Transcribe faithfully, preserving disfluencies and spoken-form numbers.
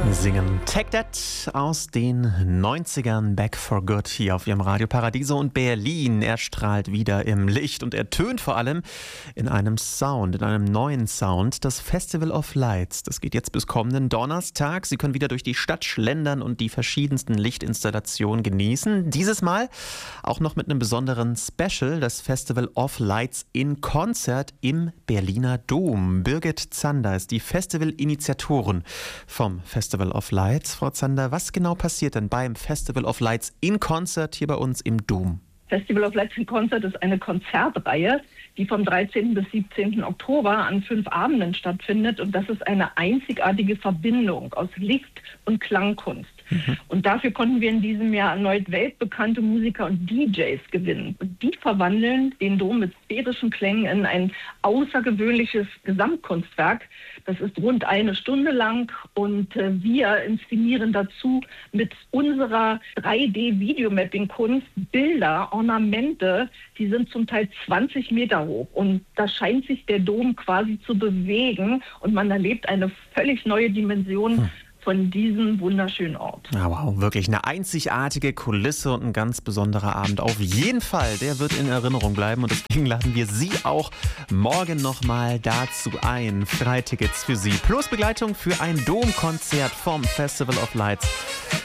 Singen Take That aus den neunzigern, Back for Good hier auf ihrem Radio Paradiso, und Berlin. Er strahlt wieder im Licht und er tönt vor allem in einem Sound, in einem neuen Sound, das Festival of Lights. Das geht jetzt bis kommenden Donnerstag. Sie können wieder durch die Stadt schlendern und die verschiedensten Lichtinstallationen genießen. Dieses Mal auch noch mit einem besonderen Special, das Festival of Lights in Konzert im Berliner Dom. Birgit Zander ist die Festival-Initiatorin vom Festival of Lights. Frau Zander, was genau passiert denn beim Festival of Lights in Konzert hier bei uns im Dom? Festival of Lights in Konzert ist eine Konzertreihe, die vom dreizehnten bis siebzehnten Oktober an fünf Abenden stattfindet. Und das ist eine einzigartige Verbindung aus Licht- und Klangkunst. Mhm. Und dafür konnten wir in diesem Jahr erneut weltbekannte Musiker und D Js gewinnen. Und die verwandeln den Dom mit sphärischen Klängen in ein außergewöhnliches Gesamtkunstwerk. Das ist rund eine Stunde lang und äh, wir inszenieren dazu mit unserer drei D-Videomapping-Kunst Bilder, Ornamente, die sind zum Teil zwanzig Meter hoch. Und da scheint sich der Dom quasi zu bewegen und man erlebt eine völlig neue Dimension hm. von diesem wunderschönen Ort. Ja, wow, wirklich eine einzigartige Kulisse und ein ganz besonderer Abend. Auf jeden Fall, der wird in Erinnerung bleiben und deswegen laden wir Sie auch morgen nochmal dazu ein. Freitickets für Sie plus Begleitung für ein Domkonzert vom Festival of Lights.